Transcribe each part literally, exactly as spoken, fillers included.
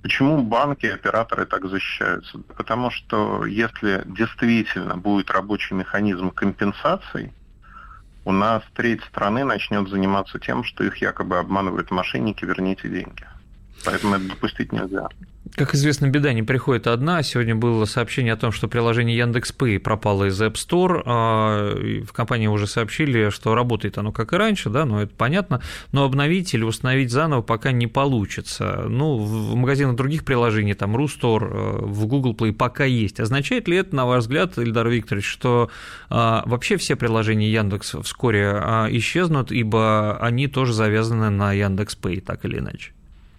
Почему банки и операторы так защищаются? Потому что если действительно будет рабочий механизм компенсаций, у нас треть страны начнет заниматься тем, что их якобы обманывают мошенники, верните деньги. Поэтому это допустить нельзя. Как известно, беда не приходит одна. Сегодня было сообщение о том, что приложение Яндекс.Пэй пропало из App Store. В компании уже сообщили, что работает оно как и раньше, да, но это понятно, но обновить или установить заново пока не получится. Ну, в магазинах других приложений, там, Рустор, в Google Play пока есть. Означает ли это, на ваш взгляд, Ильдар Викторович, что вообще все приложения Яндекс вскоре исчезнут, ибо они тоже завязаны на Яндекс.Пэй, так или иначе?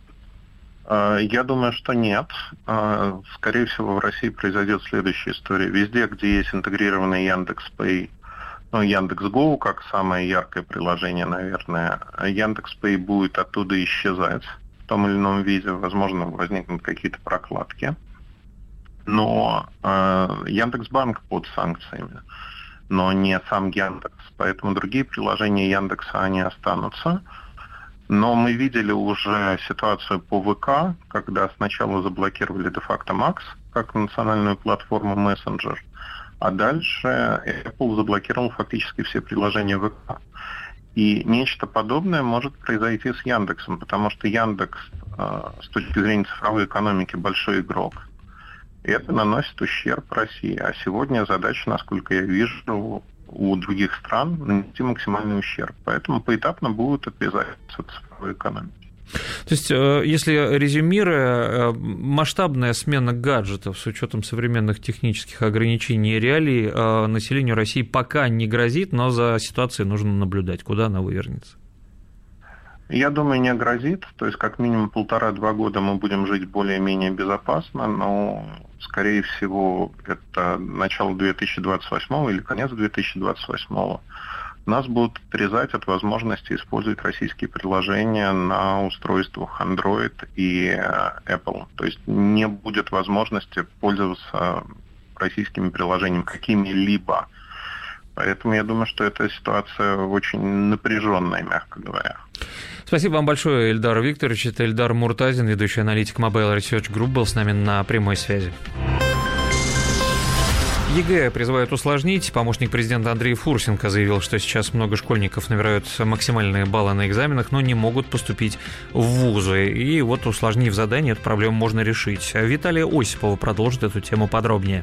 Я думаю, что нет. Скорее всего, в России произойдет следующая история. Везде, где есть интегрированный Яндекс.Пэй, ну, Яндекс.Го, как самое яркое приложение, наверное, Яндекс.Пэй будет оттуда исчезать в том или ином виде. Возможно, возникнут какие-то прокладки. Но Яндекс.Банк под санкциями, но не сам Яндекс. Поэтому другие приложения Яндекса, они останутся. Но мы видели уже ситуацию по ВК, когда сначала заблокировали де-факто Макс как национальную платформу мессенджер, а дальше Apple заблокировал фактически все приложения ВК. И нечто подобное может произойти с Яндексом, потому что Яндекс с точки зрения цифровой экономики большой игрок. И это наносит ущерб России. А сегодня задача, насколько я вижу, у других стран нанести максимальный ущерб. Поэтому поэтапно будут отрезаться от цифровой экономики. То есть, если резюмируя, масштабная смена гаджетов с учетом современных технических ограничений и реалий населению России пока не грозит, но за ситуацией нужно наблюдать, куда она вывернется. Я думаю, не грозит. То есть, как минимум полтора-два года мы будем жить более-менее безопасно, но, скорее всего, это начало две тысячи двадцать восьмого или конец две тысячи двадцать восьмого. Нас будут отрезать от возможности использовать российские приложения на устройствах Android и Apple. То есть, не будет возможности пользоваться российскими приложениями какими-либо. Поэтому я думаю, что эта ситуация очень напряженная, мягко говоря. Спасибо вам большое, Ильдар Викторович. Это Ильдар Муртазин, ведущий аналитик Mobile Research Group, был с нами на прямой связи. ЕГЭ призывают усложнить. Помощник президента Андрей Фурсенко заявил, что сейчас много школьников набирают максимальные баллы на экзаменах, но не могут поступить в вузы. И вот, усложнив задание, эту проблему можно решить. Виталия Осипова продолжит эту тему подробнее.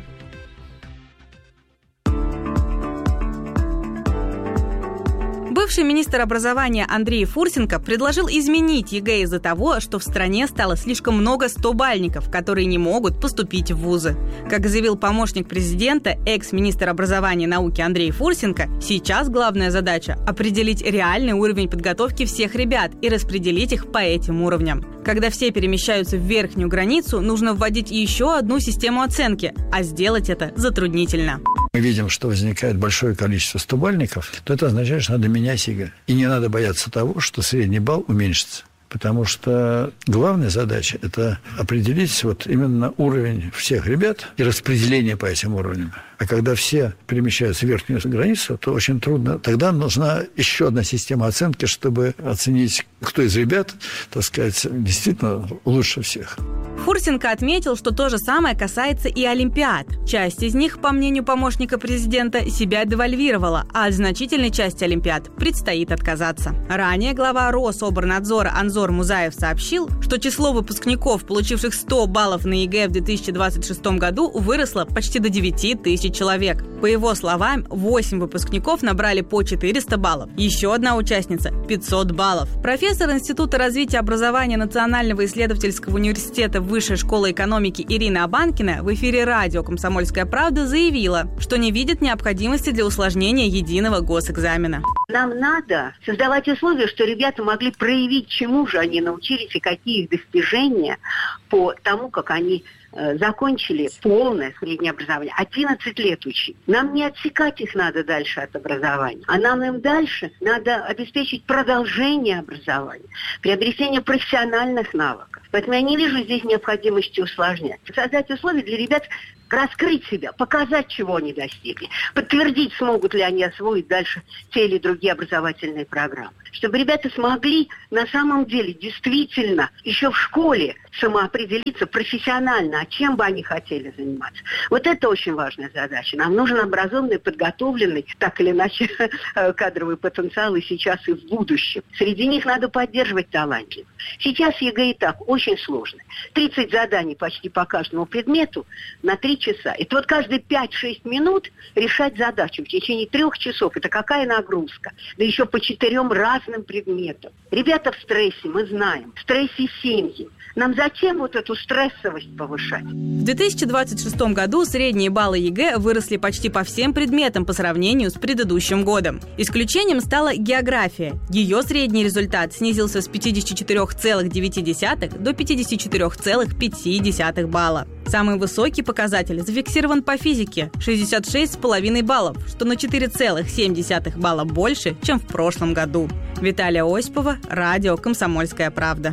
Бывший министр образования Андрей Фурсенко предложил изменить ЕГЭ из-за того, что в стране стало слишком много стобальников, которые не могут поступить в вузы. Как заявил помощник президента, экс-министр образования и науки Андрей Фурсенко, сейчас главная задача – определить реальный уровень подготовки всех ребят и распределить их по этим уровням. Когда все перемещаются в верхнюю границу, нужно вводить еще одну систему оценки, а сделать это затруднительно. Мы видим, что возникает большое количество стобальников, то это означает, что надо менять ЕГЭ. И не надо бояться того, что средний балл уменьшится. Потому что главная задача – это определить вот именно уровень всех ребят и распределение по этим уровням. А когда все перемещаются в верхнюю границу, то очень трудно. Тогда нужна еще одна система оценки, чтобы оценить, кто из ребят, так сказать, действительно лучше всех. Фурсенко отметил, что то же самое касается и олимпиад. Часть из них, по мнению помощника президента, себя девальвировала, а от значительной части олимпиад предстоит отказаться. Ранее глава Рособорнадзора Анзор Музаев сообщил, что число выпускников, получивших сто баллов на ЕГЭ в две тысячи двадцать шестом году, выросло почти до девяти тысяч человек. По его словам, восемь выпускников набрали по четыреста баллов. Еще одна участница – пятьсот баллов. Профессор Института развития образования Национального исследовательского университета Высшей школы экономики Ирина Абанкина в эфире радио «Комсомольская правда» заявила, что не видит необходимости для усложнения единого госэкзамена. Нам надо создавать условия, что ребята могли проявить, чему же они научились и какие их достижения по тому, как они э, закончили полное среднее образование, одиннадцать лет учить. Нам не отсекать их надо дальше от образования, а нам им дальше надо обеспечить продолжение образования, приобретение профессиональных навыков. Поэтому я не вижу здесь необходимости усложнять. Создать условия для ребят раскрыть себя, показать, чего они достигли, подтвердить, смогут ли они освоить дальше те или другие образовательные программы. Чтобы ребята смогли на самом деле действительно еще в школе самоопределиться профессионально, а чем бы они хотели заниматься. Вот это очень важная задача. Нам нужен образованный, подготовленный, так или иначе, кадровый потенциал и сейчас, и в будущем. Среди них надо поддерживать талантливых. Сейчас ЕГЭ и так очень сложно. тридцать заданий почти по каждому предмету на три часа. Это вот каждые пять-шесть минут решать задачу в течение трех часов. Это какая нагрузка? Да еще по четырем разным предметам. Ребята в стрессе, мы знаем. В стрессе семьи. Нам зачем вот эту стрессовость повышать? В две тысячи двадцать шестом году средние баллы ЕГЭ выросли почти по всем предметам по сравнению с предыдущим годом. Исключением стала география. Ее средний результат снизился с пятьдесят четыре целых девять десятых до пятьдесят четыре целых пять десятых балла. Самый высокий показатель зафиксирован по физике – шестьдесят шесть целых пять баллов, что на четыре целых семь десятых балла больше, чем в прошлом году. Виталия Осипова, радио «Комсомольская правда».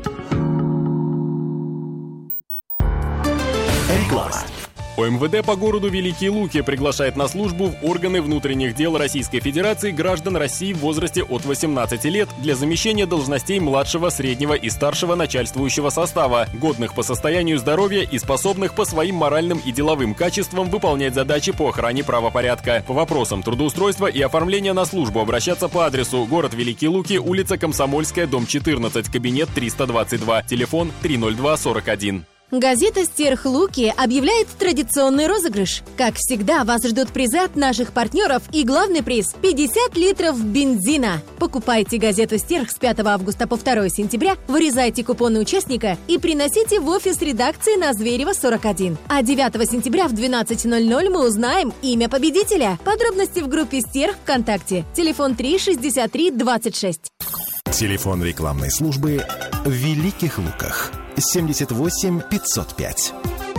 Реклама. ОМВД по городу Великие Луки приглашает на службу в органы внутренних дел Российской Федерации граждан России в возрасте от восемнадцати лет для замещения должностей младшего, среднего и старшего начальствующего состава, годных по состоянию здоровья и способных по своим моральным и деловым качествам выполнять задачи по охране правопорядка. По вопросам трудоустройства и оформления на службу обращаться по адресу: город Великие Луки, улица Комсомольская, дом четырнадцать, кабинет триста двадцать два, телефон три ноль два сорок один. Газета «Стерх Луки» объявляет традиционный розыгрыш. Как всегда, вас ждут призы от наших партнеров и главный приз – пятьдесят литров бензина. Покупайте газету «Стерх» с пятого августа по второе сентября, вырезайте купоны участника и приносите в офис редакции на Зверева, сорок один. А девятого сентября в двенадцать ноль ноль мы узнаем имя победителя. Подробности в группе «Стерх» ВКонтакте. Телефон три шестьдесят три двадцать шесть. Телефон рекламной службы в Великих Луках. семьдесят восемь пятьсот пять.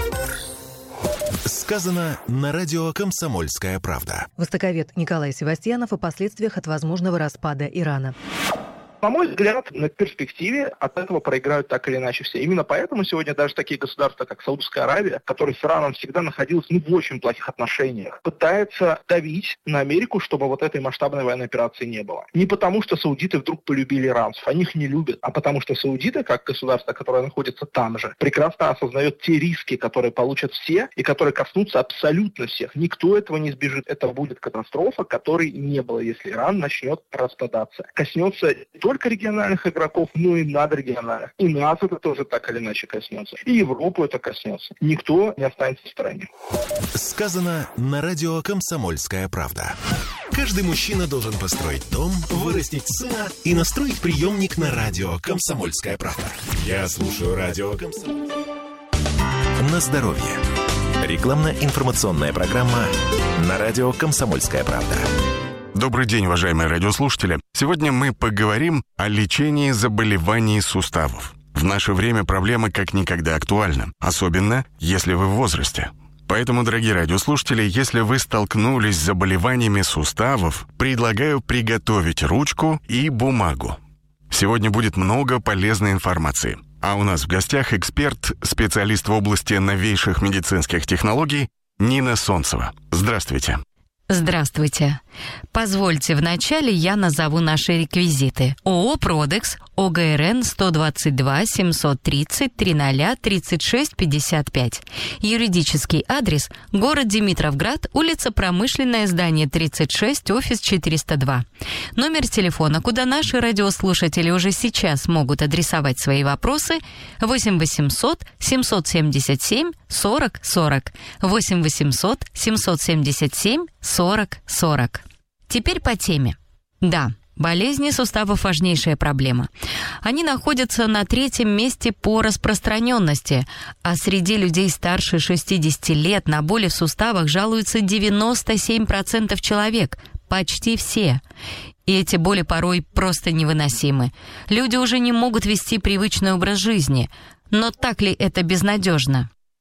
Сказано на радио «Комсомольская правда». Востоковед Николай Севастьянов о последствиях от возможного распада Ирана. На мой взгляд, на перспективе от этого проиграют так или иначе все. Именно поэтому сегодня даже такие государства, как Саудовская Аравия, которые с Ираном всегда находились ну, в очень плохих отношениях, пытаются давить на Америку, чтобы вот этой масштабной военной операции не было. Не потому, что саудиты вдруг полюбили иранцев, они их не любят, а потому что саудиты, как государство, которое находится там же, прекрасно осознает те риски, которые получат все и которые коснутся абсолютно всех. Никто этого не избежит. Это будет катастрофа, которой не было, если Иран начнет распадаться. Коснется только только региональных игроков, но и надрегиональных. И нас это тоже так или иначе коснется. И Европу это коснется. Никто не останется в стороне. Сказано на радио «Комсомольская правда». Каждый мужчина должен построить дом, вырастить сына и настроить приемник на радио «Комсомольская правда». Я слушаю радио «Комсомольская правда». На здоровье. Рекламно-информационная программа на радио «Комсомольская правда». Добрый день, уважаемые радиослушатели. Сегодня мы поговорим о лечении заболеваний суставов. В наше время проблема как никогда актуальна, особенно если вы в возрасте. Поэтому, дорогие радиослушатели, если вы столкнулись с заболеваниями суставов, предлагаю приготовить ручку и бумагу. Сегодня будет много полезной информации. А у нас в гостях эксперт, специалист в области новейших медицинских технологий Нина Солнцева. Здравствуйте. Здравствуйте. Позвольте, вначале я назову наши реквизиты. ООО «Продекс», ОГРН сто двадцать два семьсот тридцать тридцать тридцать шесть пятьдесят пять. Юридический адрес – город Димитровград, улица Промышленная, здание тридцать шесть, офис четыреста два. Номер телефона, куда наши радиослушатели уже сейчас могут адресовать свои вопросы – восемь восемьсот семьсот семьдесят семь сорок сорок. восемь восемьсот семьсот семьдесят семь сорок сорок. Теперь по теме. Да, болезни суставов – важнейшая проблема. Они находятся на третьем месте по распространенности, а среди людей старше шестидесяти лет на боли в суставах жалуются девяносто семь процентов человек, почти все. И эти боли порой просто невыносимы. Люди уже не могут вести привычный образ жизни. Но так ли это безнадежно?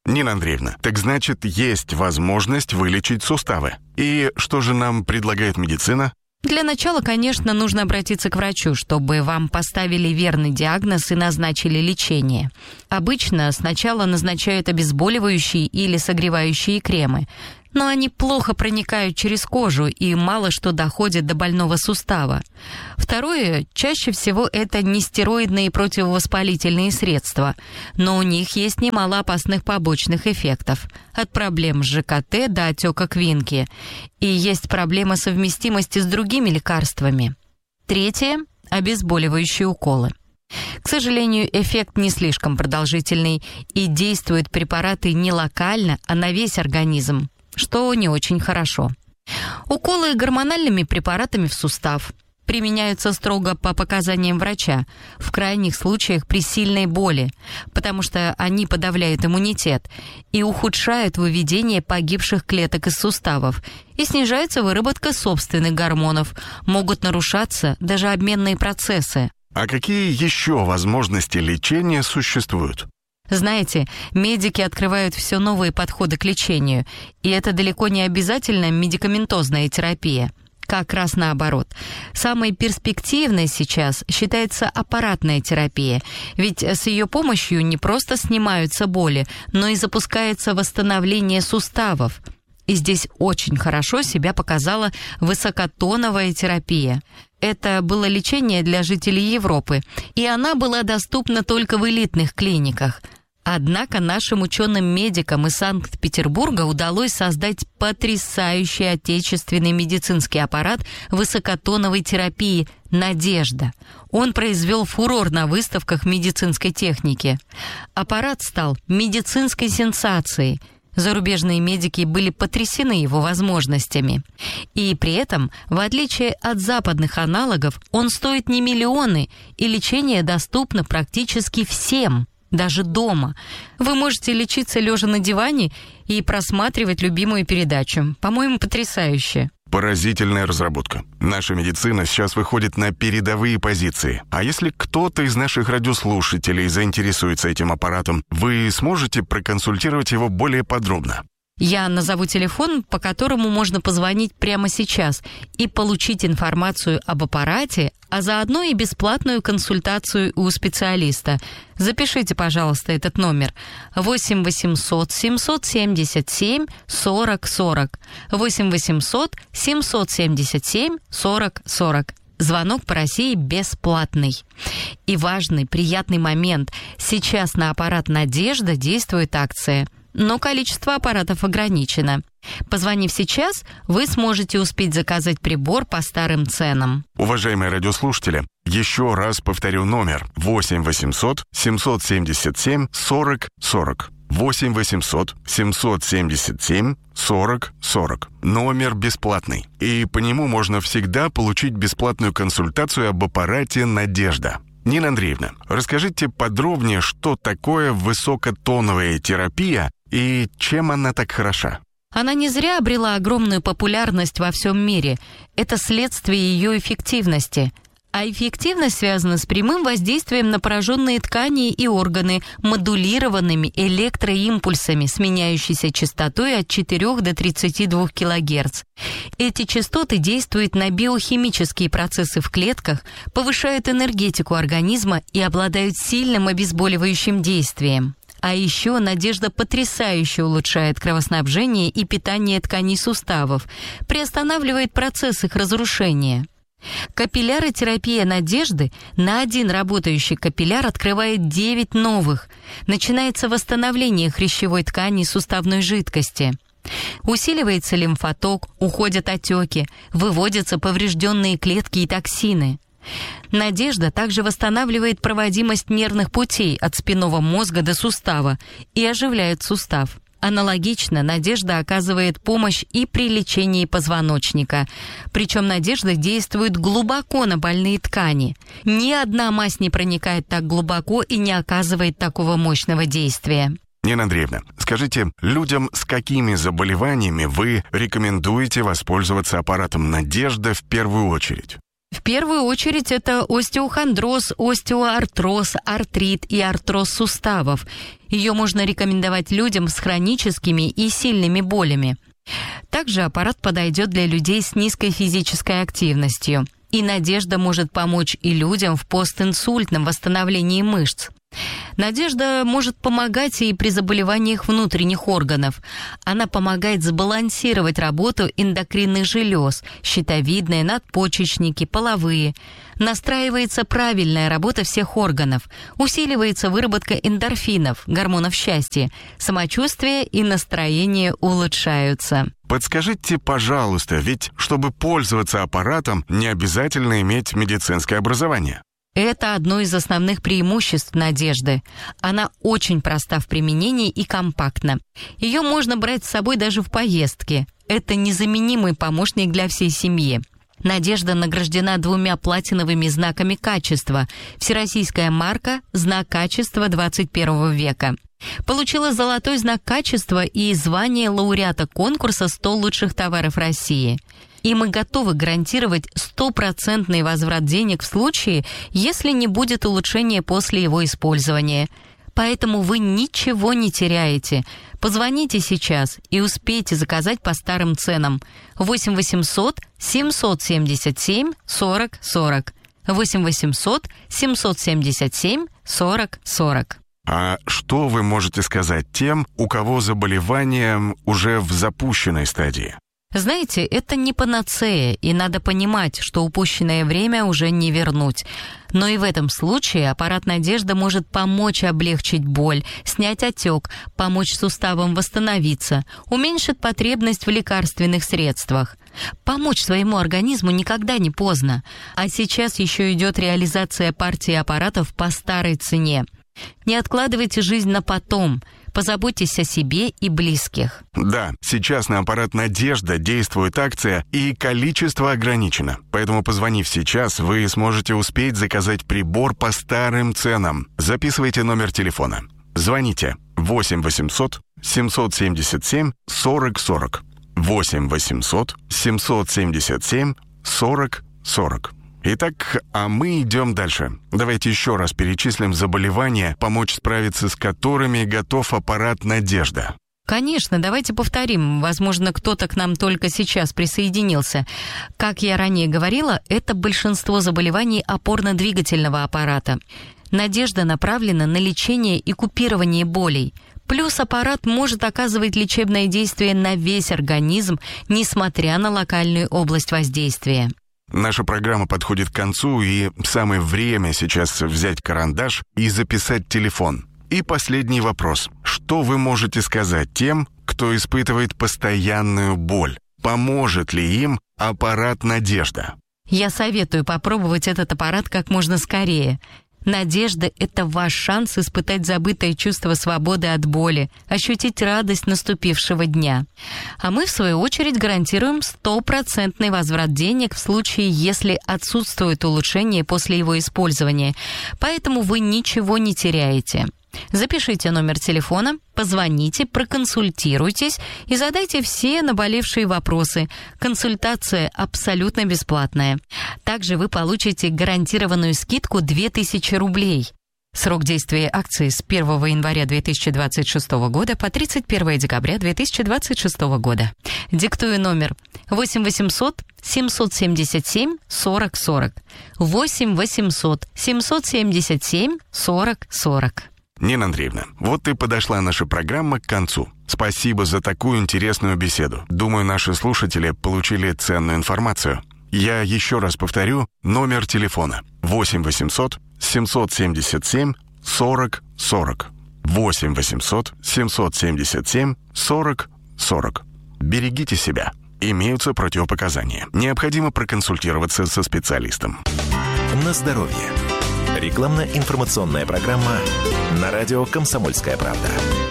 Нина Андреевна, так значит, есть возможность вылечить суставы. И что же нам предлагает медицина? Для начала, конечно, нужно обратиться к врачу, чтобы вам поставили верный диагноз и назначили лечение. Обычно сначала назначают обезболивающие или согревающие кремы, но они плохо проникают через кожу и мало что доходит до больного сустава. Второе, чаще всего это нестероидные противовоспалительные средства, но у них есть немало опасных побочных эффектов, от проблем с ЖКТ до отека квинки, и есть проблема совместимости с другими лекарствами. Третье – обезболивающие уколы. К сожалению, эффект не слишком продолжительный, и действуют препараты не локально, а на весь организм, что не очень хорошо. Уколы гормональными препаратами в сустав применяются строго по показаниям врача, в крайних случаях при сильной боли, потому что они подавляют иммунитет и ухудшают выведение погибших клеток из суставов, и снижается выработка собственных гормонов, могут нарушаться даже обменные процессы. А какие еще возможности лечения существуют? Знаете, медики открывают все новые подходы к лечению, и это далеко не обязательно медикаментозная терапия. Как раз наоборот. Самой перспективной сейчас считается аппаратная терапия, ведь с ее помощью не просто снимаются боли, но и запускается восстановление суставов. И здесь очень хорошо себя показала высокотоновая терапия. Это было лечение для жителей Европы, и она была доступна только в элитных клиниках. Однако нашим ученым-медикам из Санкт-Петербурга удалось создать потрясающий отечественный медицинский аппарат высокотоновой терапии «Надежда». Он произвел фурор на выставках медицинской техники. Аппарат стал медицинской сенсацией. Зарубежные медики были потрясены его возможностями. И при этом, в отличие от западных аналогов, он стоит не миллионы, и лечение доступно практически всем, даже дома. Вы можете лечиться лежа на диване и просматривать любимую передачу. По-моему, потрясающе. Поразительная разработка. Наша медицина сейчас выходит на передовые позиции. А если кто-то из наших радиослушателей заинтересуется этим аппаратом, вы сможете проконсультировать его более подробно? Я назову телефон, по которому можно позвонить прямо сейчас и получить информацию об аппарате, а заодно и бесплатную консультацию у специалиста. Запишите, пожалуйста, этот номер восемь восемьсот семьсот семьдесят семь сорок сорок. восемь восемьсот семьсот семьдесят семь сорок сорок. Звонок по России бесплатный. И важный, приятный момент. Сейчас на аппарат «Надежда» действует акция, но количество аппаратов ограничено. Позвонив сейчас, вы сможете успеть заказать прибор по старым ценам. Уважаемые радиослушатели, еще раз повторю номер восемь восемьсот семьсот семьдесят семь сорок сорок. восемь восемьсот семьсот семьдесят семь сорок сорок. Номер бесплатный. И по нему можно всегда получить бесплатную консультацию об аппарате «Надежда». Нина Андреевна, расскажите подробнее, что такое высокотоновая терапия и чем она так хороша? Она не зря обрела огромную популярность во всем мире. Это следствие ее эффективности. А эффективность связана с прямым воздействием на пораженные ткани и органы модулированными электроимпульсами с меняющейся частотой от четырёх до тридцати двух килогерц. Эти частоты действуют на биохимические процессы в клетках, повышают энергетику организма и обладают сильным обезболивающим действием. А еще «Надежда» потрясающе улучшает кровоснабжение и питание тканей суставов, приостанавливает процесс их разрушения. Капилляротерапия «Надежды» на один работающий капилляр открывает девять новых. Начинается восстановление хрящевой ткани и суставной жидкости. Усиливается лимфоток, уходят отеки, выводятся поврежденные клетки и токсины. «Надежда» также восстанавливает проводимость нервных путей от спинного мозга до сустава и оживляет сустав. Аналогично «Надежда» оказывает помощь и при лечении позвоночника. Причем «Надежда» действует глубоко на больные ткани. Ни одна мазь не проникает так глубоко и не оказывает такого мощного действия. Нина Андреевна, скажите, людям с какими заболеваниями вы рекомендуете воспользоваться аппаратом «Надежда» в первую очередь? В первую очередь это остеохондроз, остеоартроз, артрит и артроз суставов. Ее можно рекомендовать людям с хроническими и сильными болями. Также аппарат подойдет для людей с низкой физической активностью. И «Надежда» может помочь и людям в постинсультном восстановлении мышц. «Надежда» может помогать и при заболеваниях внутренних органов. Она помогает сбалансировать работу эндокринных желез, щитовидные, надпочечники, половые. Настраивается правильная работа всех органов. Усиливается выработка эндорфинов, гормонов счастья. Самочувствие и настроение улучшаются. Подскажите, пожалуйста, ведь чтобы пользоваться аппаратом, не обязательно иметь медицинское образование. Это одно из основных преимуществ «Надежды». Она очень проста в применении и компактна. Ее можно брать с собой даже в поездке. Это незаменимый помощник для всей семьи. «Надежда» награждена двумя платиновыми знаками качества. Всероссийская марка «Знак качества двадцать первого века». Получила золотой знак качества и звание лауреата конкурса «сто лучших товаров России». И мы готовы гарантировать стопроцентный возврат денег в случае, если не будет улучшения после его использования. Поэтому вы ничего не теряете. Позвоните сейчас и успейте заказать по старым ценам. восемь восемьсот семьсот семьдесят семь сорок сорок. восемь восемьсот семьсот семьдесят семь сорок сорок. А что вы можете сказать тем, у кого заболевание уже в запущенной стадии? Знаете, это не панацея, и надо понимать, что упущенное время уже не вернуть. Но и в этом случае аппарат «Надежда» может помочь облегчить боль, снять отек, помочь суставам восстановиться, уменьшит потребность в лекарственных средствах. Помочь своему организму никогда не поздно. А сейчас еще идет реализация партии аппаратов по старой цене. Не откладывайте жизнь на потом. Позаботьтесь о себе и близких. Да, сейчас на аппарат «Надежда» действует акция, и количество ограничено. Поэтому, позвонив сейчас, вы сможете успеть заказать прибор по старым ценам. Записывайте номер телефона. Звоните восемь восемьсот семьсот семьдесят семь сорок сорок. восемь восемьсот семьсот семьдесят семь сорок сорок. Итак, а мы идем дальше. Давайте еще раз перечислим заболевания, помочь справиться с которыми готов аппарат «Надежда». Конечно, давайте повторим. Возможно, кто-то к нам только сейчас присоединился. Как я ранее говорила, это большинство заболеваний опорно-двигательного аппарата. «Надежда» направлена на лечение и купирование болей. Плюс аппарат может оказывать лечебное действие на весь организм, несмотря на локальную область воздействия. Наша программа подходит к концу, и самое время сейчас взять карандаш и записать телефон. И последний вопрос. Что вы можете сказать тем, кто испытывает постоянную боль? Поможет ли им аппарат «Надежда»? Я советую попробовать этот аппарат как можно скорее. «Надежда» — это ваш шанс испытать забытое чувство свободы от боли, ощутить радость наступившего дня. А мы, в свою очередь, гарантируем стопроцентный возврат денег в случае, если отсутствует улучшение после его использования. Поэтому вы ничего не теряете. Запишите номер телефона, позвоните, проконсультируйтесь и задайте все наболевшие вопросы. Консультация абсолютно бесплатная. Также вы получите гарантированную скидку две тысячи рублей. Срок действия акции с первого января две тысячи двадцать шестого года по тридцать первого декабря две тысячи двадцать шестого года. Диктую номер восемь восемьсот семьсот семьдесят семь сорок сорок. восемь восемьсот семьсот семьдесят семь сорок сорок. Нина Андреевна, вот и подошла наша программа к концу. Спасибо за такую интересную беседу. Думаю, наши слушатели получили ценную информацию. Я еще раз повторю номер телефона. восемь восемьсот семьсот семьдесят семь сорок сорок. восемь восемьсот семьсот семьдесят семь сорок сорок. Берегите себя. Имеются противопоказания. Необходимо проконсультироваться со специалистом. На здоровье. Рекламно-информационная программа на радио «Комсомольская правда».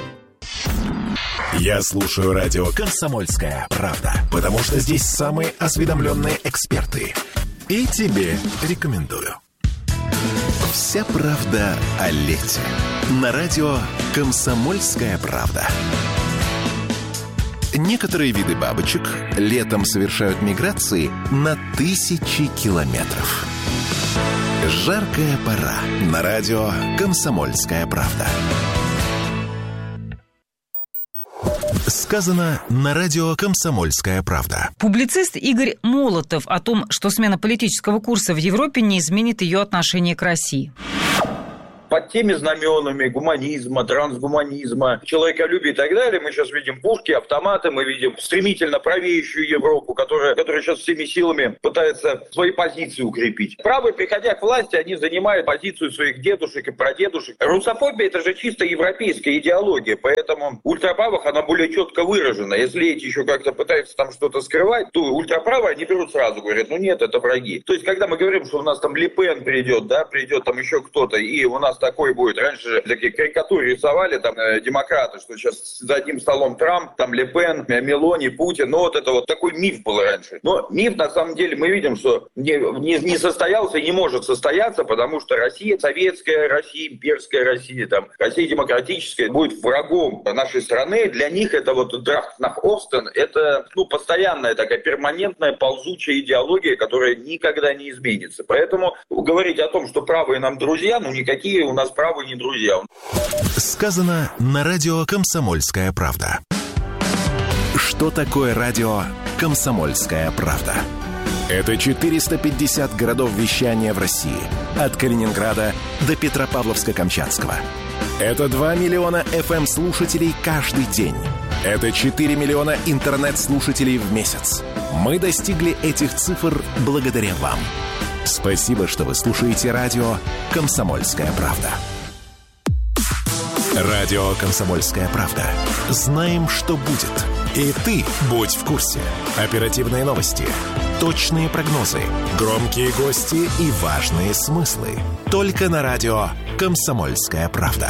Я слушаю радио «Комсомольская правда», потому что здесь самые осведомленные эксперты. И тебе рекомендую. Вся правда о лете. На радио «Комсомольская правда». Некоторые виды бабочек летом совершают миграции на тысячи километров. Жаркая пора. На радио «Комсомольская правда». Сказано на радио «Комсомольская правда». Публицист Игорь Молотов о том, что смена политического курса в Европе не изменит ее отношение к России. Под теми знаменами гуманизма, трансгуманизма, человеколюбия и так далее мы сейчас видим пушки, автоматы, мы видим стремительно правеющую Европу, которая, которая сейчас всеми силами пытается свои позиции укрепить. Правые, приходя к власти, они занимают позицию своих дедушек и прадедушек. Русофобия – это же чисто европейская идеология, поэтому ультраправых она более четко выражена. Если эти еще как-то пытаются там что-то скрывать, то ультраправые они берут сразу, говорят, ну нет, это враги. То есть, когда мы говорим, что у нас там Ле Пен придет, да, придет там еще кто-то, и у нас такой будет. Раньше же такие карикатуры рисовали там э, демократы, что сейчас за одним столом Трамп, там Ле Пен, Мелони, Путин. Ну вот это вот такой миф был раньше. Но миф на самом деле мы видим, что не, не, не состоялся и не может состояться, потому что Россия, советская Россия, имперская Россия, там, Россия демократическая будет врагом нашей страны. Для них это вот Драхт nach Остен, это ну, постоянная такая перманентная ползучая идеология, которая никогда не изменится. Поэтому говорить о том, что правые нам друзья, ну никакие у нас правые не друзья. Сказано на радио «Комсомольская правда». Что такое радио «Комсомольская правда»? Это четыреста пятьдесят городов вещания в России. От Калининграда до Петропавловска-Камчатского. Это два миллиона эф эм-слушателей каждый день. Это четыре миллиона интернет-слушателей в месяц. Мы достигли этих цифр благодаря вам. Спасибо, что вы слушаете радио «Комсомольская правда». Радио «Комсомольская правда». Знаем, что будет. И ты будь в курсе. Оперативные новости, точные прогнозы, громкие гости и важные смыслы. Только на радио «Комсомольская правда».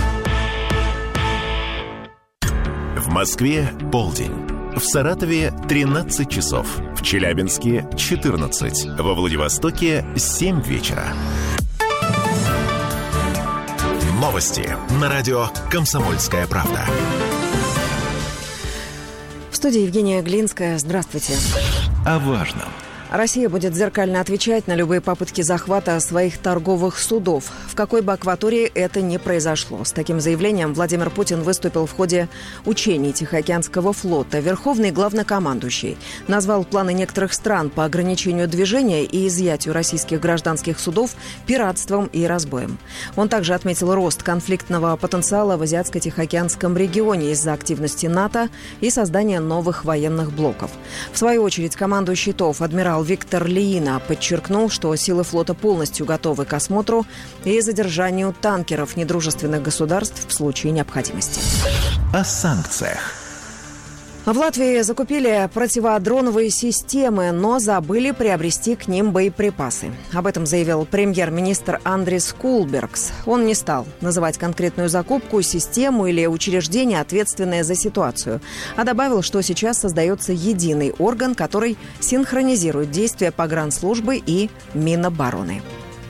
В Москве полдень. В Саратове тринадцать часов. В Челябинске четырнадцать. Во Владивостоке семь вечера. Новости на радио «Комсомольская правда». В студии Евгения Глинская. Здравствуйте. О важном. Россия будет зеркально отвечать на любые попытки захвата своих торговых судов, в какой бы акватории это ни произошло. С таким заявлением Владимир Путин выступил в ходе учений Тихоокеанского флота. Верховный главнокомандующий назвал планы некоторых стран по ограничению движения и изъятию российских гражданских судов пиратством и разбоем. Он также отметил рост конфликтного потенциала в Азиатско-Тихоокеанском регионе из-за активности НАТО и создания новых военных блоков. В свою очередь, командующий ТОВ адмирал Виктор Лиина подчеркнул, что силы флота полностью готовы к осмотру и задержанию танкеров недружественных государств в случае необходимости. О санкциях. В Латвии закупили противодроновые системы, но забыли приобрести к ним боеприпасы. Об этом заявил премьер-министр Андрис Кулбергс. Он не стал называть конкретную закупку, систему или учреждение, ответственное за ситуацию, а добавил, что сейчас создается единый орган, который синхронизирует действия погранслужбы и Минобороны.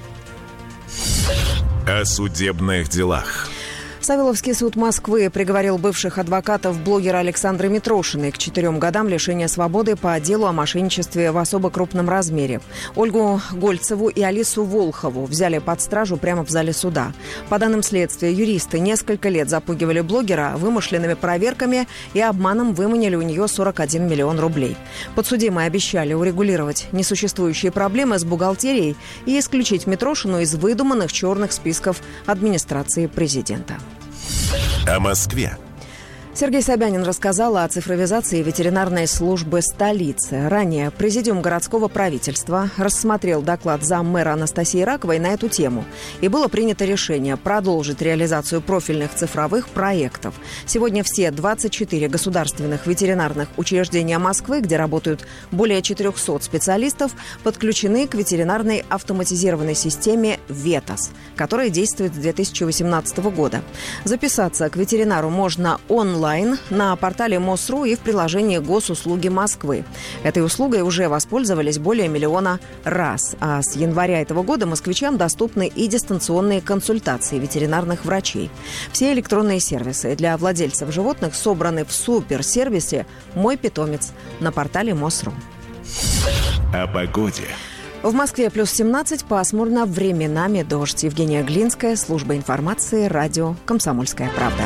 О судебных делах. Савеловский суд Москвы приговорил бывших адвокатов блогера Александры Митрошиной к четырем годам лишения свободы по делу о мошенничестве в особо крупном размере. Ольгу Гольцеву и Алису Волхову взяли под стражу прямо в зале суда. По данным следствия, юристы несколько лет запугивали блогера вымышленными проверками и обманом выманили у нее сорок один миллион рублей. Подсудимые обещали урегулировать несуществующие проблемы с бухгалтерией и исключить Митрошину из выдуманных черных списков администрации президента. О Москве. Сергей Собянин рассказал о цифровизации ветеринарной службы столицы. Ранее Президиум городского правительства рассмотрел доклад заммэра Анастасии Раковой на эту тему. И было принято решение продолжить реализацию профильных цифровых проектов. Сегодня все двадцать четыре государственных ветеринарных учреждения Москвы, где работают более четырехсот специалистов, подключены к ветеринарной автоматизированной системе «Ветос», которая действует с две тысячи восемнадцатого года. Записаться к ветеринару можно онлайн онлайн на портале МОСРУ и в приложении Госуслуги Москвы. Этой услугой уже воспользовались более миллиона раз. А с января этого года москвичам доступны и дистанционные консультации ветеринарных врачей. Все электронные сервисы для владельцев животных собраны в суперсервисе «Мой питомец» на портале МОСРУ. О погоде. В Москве плюс семнадцать, пасмурно, временами дождь. Евгения Глинская, служба информации, радио «Комсомольская правда».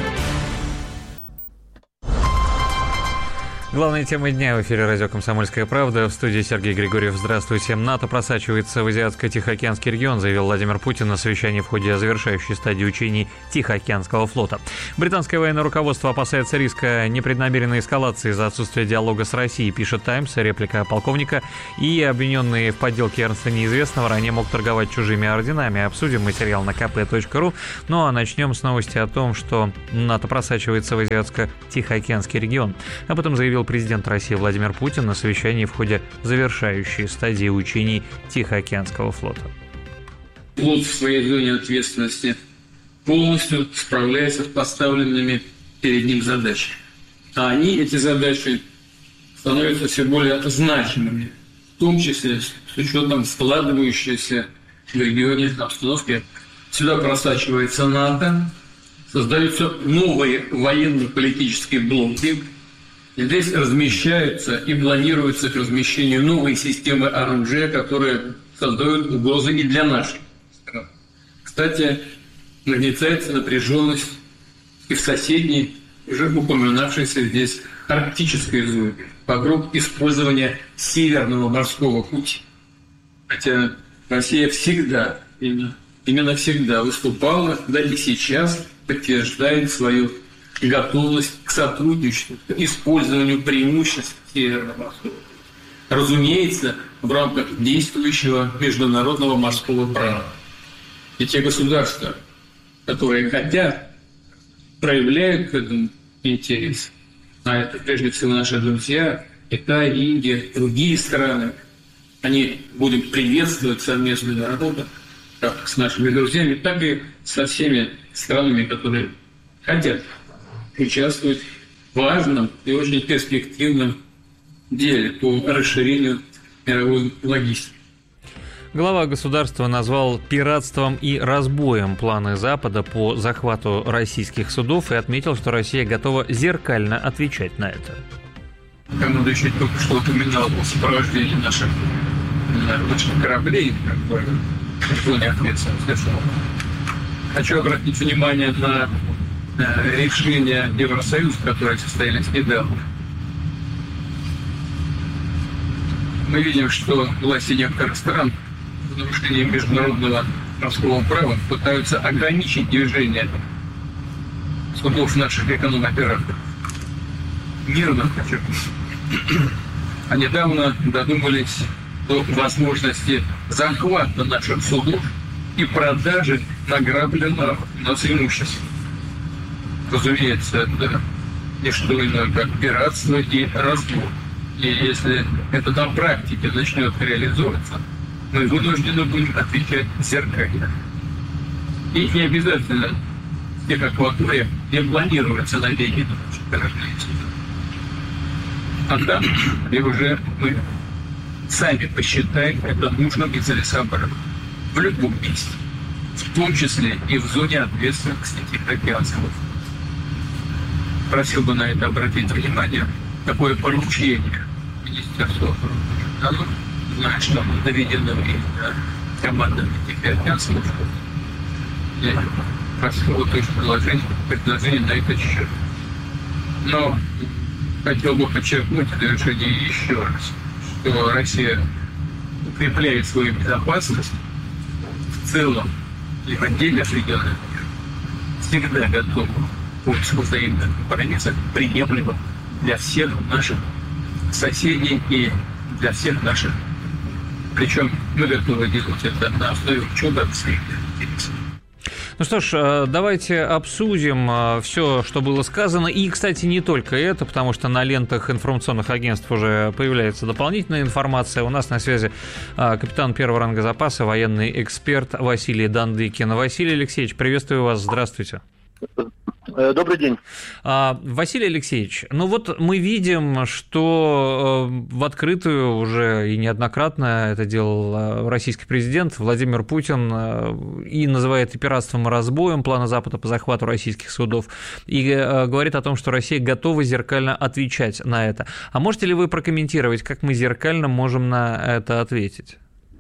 Главная тема дня в эфире радио «Комсомольская правда». В студии Сергей Григорьев. Здравствуйте. НАТО просачивается в Азиатско-Тихоокеанский регион, заявил Владимир Путин на совещании в ходе завершающей стадии учений Тихоокеанского флота. Британское военное руководство опасается риска непреднамеренной эскалации из-за отсутствия диалога с Россией, пишет «Таймс», реплика полковника. И обвиненный в подделке Эрнста Неизвестного ранее мог торговать чужими орденами. Обсудим материал на ка пэ точка ру. Ну а начнем с новости о том, что НАТО просачивается в Азиатско-Тихоокеанский регион. Об этом заявил президент России Владимир Путин на совещании в ходе завершающей стадии учений Тихоокеанского флота. Флот в своей зоне ответственности полностью справляется с поставленными перед ним задачами. А они, эти задачи, становятся все более значимыми, в том числе с учетом складывающейся в регионе обстановки. Сюда просачивается НАТО, создаются новые военно-политические блоки. Здесь размещаются и планируются к размещению новые системы оружия, которые создают угрозы и для нашей страны. Кстати, нагнетается напряженность и в соседней, уже упоминавшейся здесь арктической зоне вокруг использования Северного морского пути. Хотя Россия всегда, именно, именно всегда выступала, да и сейчас подтверждает свою готовность к сотрудничеству, к использованию преимуществ Северного морского. Разумеется, в рамках действующего международного морского права. И те государства, которые хотят, проявляют к этому интерес, а это прежде всего наши друзья, Китай, Индия, другие страны, они будут приветствовать совместную работу как с нашими друзьями, так и со всеми странами, которые хотят участвовать в важном и очень перспективном деле по расширению мировой логистики. Глава государства назвал пиратством и разбоем планы Запада по захвату российских судов и отметил, что Россия готова зеркально отвечать на это. Командующий только что упоминал о сопровождении наших, наших кораблей в зоне ответственности. Хочу обратить внимание на решения Евросоюза, которые состоялись недавно. Мы видим, что власти некоторых стран в нарушении международного морского права пытаются ограничить движение судов наших эконом-операторов. Мирно хочу. А недавно додумались до возможности захвата наших судов и продажи награбленного у нас имущества. Разумеется, это не что иное, как пиратство и разбой. И если это на практике начнет реализовываться, мы вынуждены будем отвечать зеркально. И не обязательно в тех акваториях, где планируется набеги на наши корабли. А там, где уже мы сами посчитаем это нужным и целесообразным. В любом месте. В том числе и в зоне ответственности Тихоокеанского флота. Просил бы на это обратить внимание. Такое поручение Министерства обороны, знает, что доведено и командами Тихоокеанского флота. Я просил бы тоже предложение, предложение на этот счет. Но хотел бы подчеркнуть в завершении еще раз, что Россия укрепляет свою безопасность в целом и в отдельных регионах мира. Всегда готова поиску взаимных компромиссов, приемлемых для всех наших соседей и для всех наших. Причем мы готовы делать это на основе учета своих интересов. Ну что ж, давайте обсудим все, что было сказано. И, кстати, не только это, потому что на лентах информационных агентств уже появляется дополнительная информация. У нас на связи капитан первого ранга запаса, военный эксперт Василий Дандыкин. Василий Алексеевич, приветствую вас, здравствуйте. Добрый день. Василий Алексеевич, ну вот мы видим, что в открытую уже и неоднократно это делал российский президент Владимир Путин и называет и пиратством, и разбоем плана Запада по захвату российских судов, и говорит о том, что Россия готова зеркально отвечать на это. А можете ли вы прокомментировать, как мы зеркально можем на это ответить?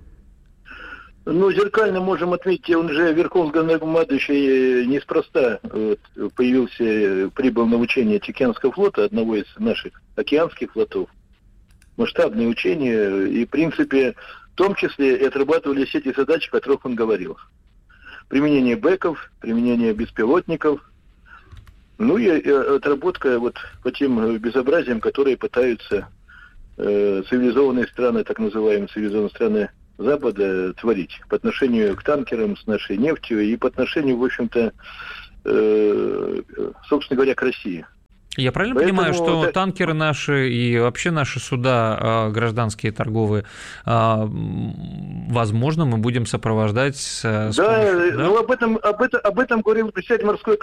Ну, зеркально можем отметить, он же верховный главнокомандующий неспроста вот, появился, прибыл на учение Тихоокеанского флота, одного из наших океанских флотов. Масштабные учения, и, в принципе, в том числе и отрабатывали все эти задачи, о которых он говорил. Применение бэков, применение беспилотников, ну и отработка вот по тем безобразиям, которые пытаются э, цивилизованные страны, так называемые цивилизованные страны Запада творить по отношению к танкерам с нашей нефтью и по отношению, в общем-то, э, собственно говоря, к России. Я правильно Поэтому понимаю, что это... танкеры наши и вообще наши суда гражданские, торговые, возможно, мы будем сопровождать с помощью, да, да, ну об этом, об этом, об этом говорил председатель морской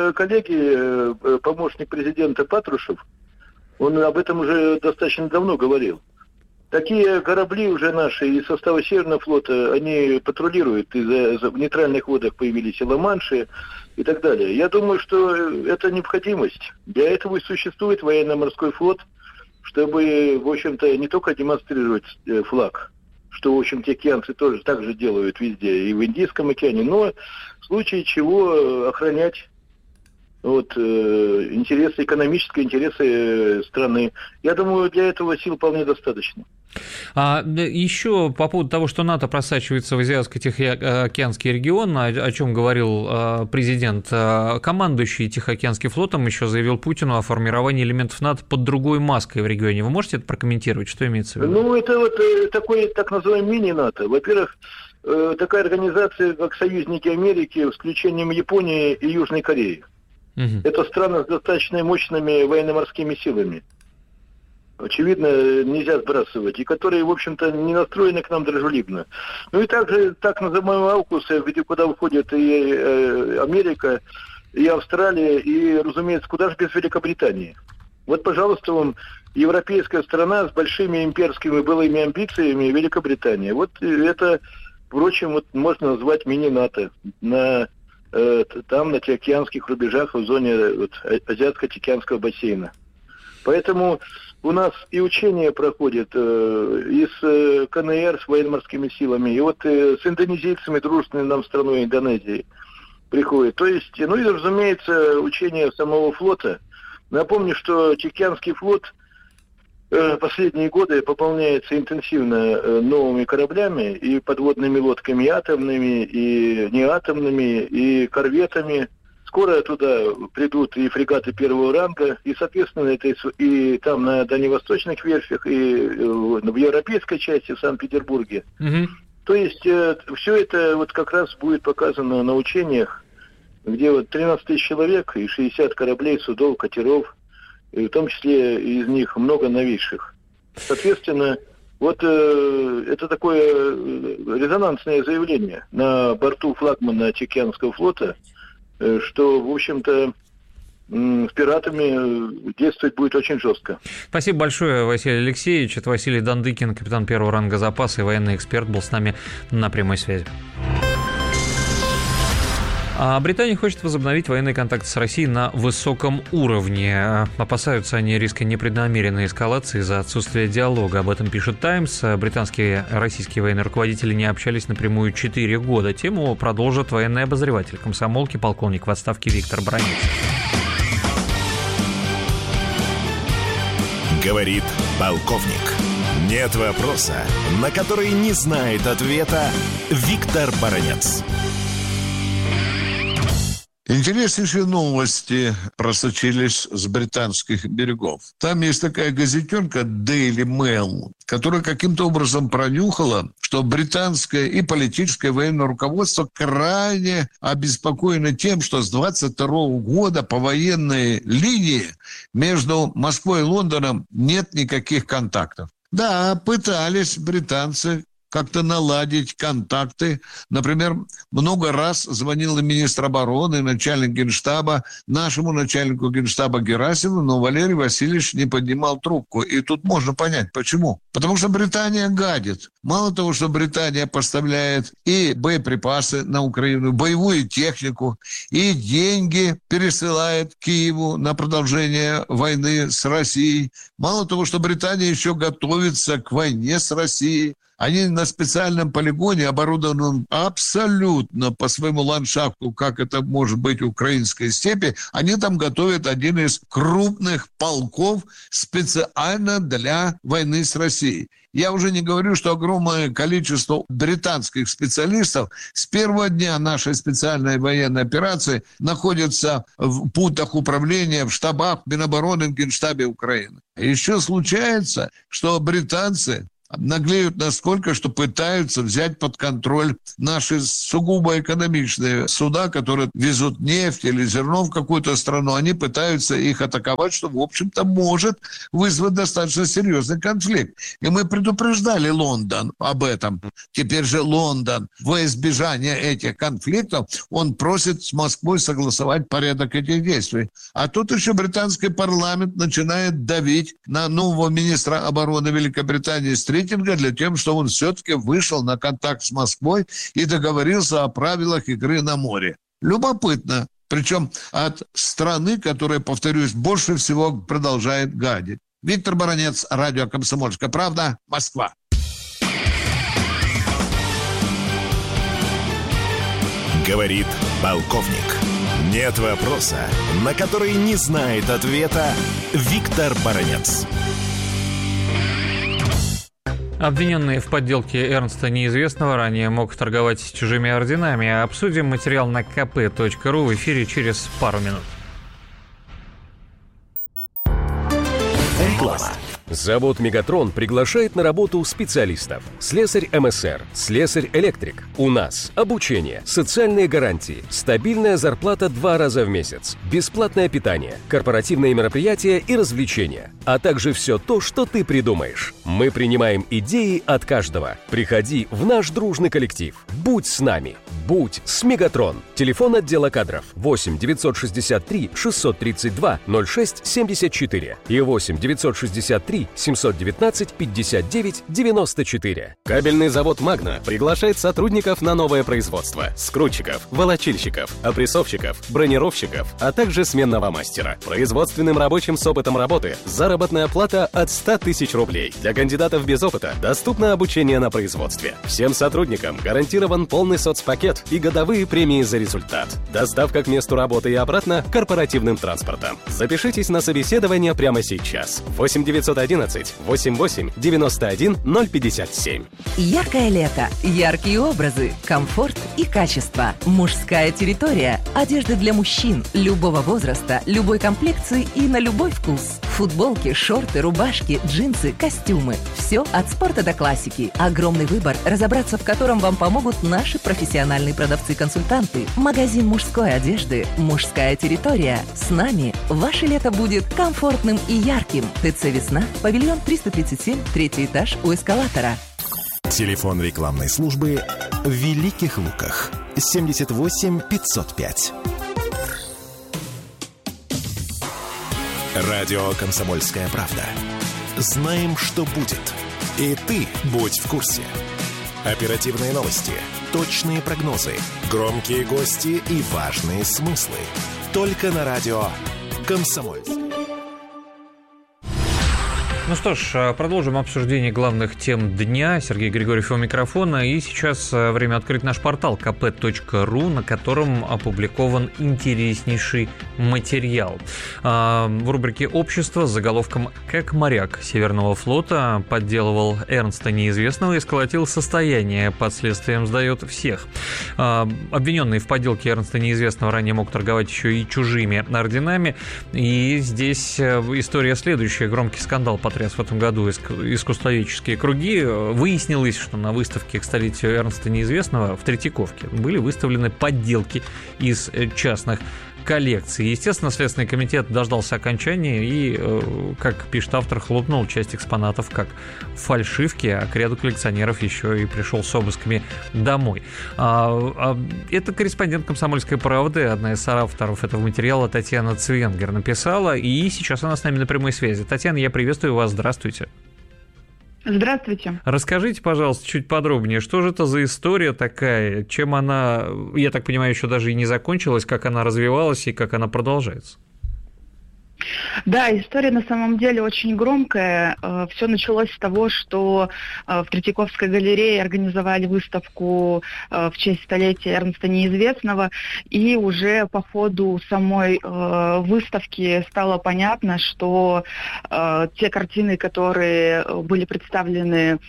коллегии, помощник президента Патрушев. Он об этом уже достаточно давно говорил. Такие корабли уже наши из состава Северного флота, они патрулируют, и за, за, в нейтральных водах появились и Ла-Манши и так далее. Я думаю, что это необходимость. Для этого и существует военно-морской флот, чтобы, в общем-то, не только демонстрировать флаг, что, в общем, океанцы тоже так же делают везде, и в Индийском океане, но в случае чего охранять вот, э, интересы, экономические интересы страны. Я думаю, для этого сил вполне достаточно. А еще по поводу того, что НАТО просачивается в Азиатско-Тихоокеанский регион, о чем говорил президент, командующий Тихоокеанским флотом еще заявил Путину о формировании элементов НАТО под другой маской в регионе. Вы можете это прокомментировать? Что имеется в виду? Ну, это вот такой так называемый мини-НАТО. Во-первых, такая организация, как союзники Америки, с исключением Японии и Южной Кореи. Угу. Это страны с достаточно мощными военно-морскими силами. Очевидно, нельзя сбрасывать, и которые, в общем-то, не настроены к нам дружелюбно. Ну и также так называемый аукус, куда выходит и Америка, и Австралия, и, разумеется, куда же без Великобритании. Вот, пожалуйста, вам европейская страна с большими имперскими былыми амбициями, Великобритания. Вот это, впрочем, вот можно назвать мини-НАТО на, э, там, на Тихоокеанских рубежах, в зоне вот, Азиатско-Тихоокеанского бассейна. Поэтому у нас и учения проходят э, и с э, КНР, с военно-морскими силами, и вот э, с индонезийцами, дружественной нам страной Индонезии, приходят. То есть, ну и, разумеется, учения самого флота. Напомню, что Тихоокеанский флот э, последние годы пополняется интенсивно э, новыми кораблями, и подводными лодками, и атомными, и неатомными, и корветами. Скоро туда придут и фрегаты первого ранга, и, соответственно, это и там на дальневосточных верфях, и в европейской части, в Санкт-Петербурге. Угу. То есть э, все это вот как раз будет показано на учениях, где вот тринадцать тысяч человек и шестьдесят кораблей, судов, катеров, и в том числе из них много новейших. Соответственно, вот э, это такое резонансное заявление на борту флагмана Тихоокеанского флота, что, в общем-то, с пиратами действовать будет очень жестко. Спасибо большое, Василий Алексеевич. Это Василий Дандыкин, капитан первого ранга запаса и военный эксперт, был с нами на прямой связи. А Британия хочет возобновить военные контакты с Россией на высоком уровне. Опасаются они риска непреднамеренной эскалации из-за отсутствия диалога. Об этом пишет «Таймс». Британские и российские военные руководители не общались напрямую четыре года. Тему продолжит военный обозреватель комсомолки, полковник в отставке Виктор Бранец. Говорит полковник. Нет вопроса, на который не знает ответа Виктор Баранец. Интереснейшие новости просочились с британских берегов. Там есть такая газетенка Daily Mail, которая каким-то образом пронюхала, что британское и политическое военное руководство крайне обеспокоено тем, что с двадцать второго года по военной линии между Москвой и Лондоном нет никаких контактов. Да, пытались британцы как-то наладить контакты. Например, много раз звонил и министр обороны, и начальник Генштаба нашему начальнику Генштаба Герасимову, но Валерий Васильевич не поднимал трубку. И тут можно понять, почему. Потому что Британия гадит. Мало того, что Британия поставляет и боеприпасы на Украину, боевую технику, и деньги пересылает Киеву на продолжение войны с Россией. Мало того, что Британия еще готовится к войне с Россией, они на специальном полигоне, оборудованном абсолютно по своему ландшафту, как это может быть в украинской степи, они там готовят один из крупных полков специально для войны с Россией. Я уже не говорю, что огромное количество британских специалистов с первого дня нашей специальной военной операции находятся в пунктах управления, в штабах Минобороны, в Генштабе Украины. Еще случается, что британцы наглеют настолько, что пытаются взять под контроль наши сугубо экономичные суда, которые везут нефть или зерно в какую-то страну. Они пытаются их атаковать, что, в общем-то, может вызвать достаточно серьезный конфликт. И мы предупреждали Лондон об этом. Теперь же Лондон, во избежание этих конфликтов, он просит с Москвой согласовать порядок этих действий. А тут еще британский парламент начинает давить на нового министра обороны Великобритании Стритинга для того, чтобы он все-таки вышел на контакт с Москвой и договорился о правилах игры на море. Любопытно. Причем от страны, которая, повторюсь, больше всего продолжает гадить. Виктор Баранец, радио «Комсомольская правда», Москва. Говорит полковник. Нет вопроса, на который не знает ответа Виктор Баранец. Обвиненный в подделке Эрнста Неизвестного ранее мог торговать чужими орденами. Обсудим материал на ка пэ точка ру в эфире через пару минут. Реклама. Завод «Мегатрон» приглашает на работу специалистов. Слесарь эм эс эр, слесарь-электрик. У нас обучение, социальные гарантии, стабильная зарплата два раза в месяц, бесплатное питание, корпоративные мероприятия и развлечения, а также все то, что ты придумаешь. Мы принимаем идеи от каждого. Приходи в наш дружный коллектив. Будь с нами. Будь с «Мегатрон». Телефон отдела кадров восемь девятьсот шестьдесят три шестьсот тридцать два ноль шесть семьдесят четыре и восемь девятьсот шестьдесят три семьсот девятнадцать пятьдесят девять девяносто четыре. Кабельный завод «Магна» приглашает сотрудников на новое производство: скрутчиков, волочильщиков, опрессовщиков, бронировщиков, а также сменного мастера. Производственным рабочим с опытом работы заработная плата от ста тысяч рублей. Для кандидатов без опыта доступно обучение на производстве. Всем сотрудникам гарантирован полный соцпакет и годовые премии за результат. Доставка к месту работы и обратно корпоративным транспортом. Запишитесь на собеседование прямо сейчас. восемь девятьсот одиннадцать восемьдесят восемь девяносто один ноль пятьдесят семь. Яркое лето, яркие образы, комфорт и качество. Мужская территория. Одежда для мужчин любого возраста, любой комплекции и на любой вкус. Футболки, шорты, рубашки, джинсы, костюмы. Все от спорта до классики. Огромный выбор, разобраться в котором вам помогут наши профессиональные продавцы-консультанты. Магазин мужской одежды «Мужская территория». С нами ваше лето будет комфортным и ярким. ТЦ «Весна», павильон триста тридцать семь, третий этаж у эскалатора. Телефон рекламной службы в Великих Луках. семьдесят восемь пятьсот пять. Радио «Комсомольская правда». Знаем, что будет. И ты будь в курсе. Оперативные новости, точные прогнозы, громкие гости и важные смыслы. Только на радио «Комсомольская». Ну что ж, продолжим обсуждение главных тем дня. Сергей Григорьев у микрофона. И сейчас время открыть наш портал ка пэ точка ру, на котором опубликован интереснейший материал. В рубрике «Общество» с заголовком «Как моряк Северного флота подделывал Эрнста Неизвестного и сколотил состояние, под следствием сдает всех». Обвиненный в подделке Эрнста Неизвестного ранее мог торговать еще и чужими орденами. И здесь история следующая. Громкий скандал потряс в этом году искусствоведческие круги. Выяснилось, что на выставке к столетию Эрнста Неизвестного в Третьяковке были выставлены подделки из частных коллекции. Естественно, Следственный комитет дождался окончания и, как пишет автор, хлопнул часть экспонатов как фальшивки, а к ряду коллекционеров еще и пришел с обысками домой. Это корреспондент «Комсомольской правды», одна из соавторов этого материала, Татьяна Цвенгер, написала, и сейчас она с нами на прямой связи. Татьяна, я приветствую вас, здравствуйте. Здравствуйте. Расскажите, пожалуйста, чуть подробнее, что же это за история такая, чем она, я так понимаю, еще даже и не закончилась, как она развивалась и как она продолжается? Да, история на самом деле очень громкая. Все началось с того, что в Третьяковской галерее организовали выставку в честь столетия Эрнста Неизвестного, и уже по ходу самой выставки стало понятно, что те картины, которые были представлены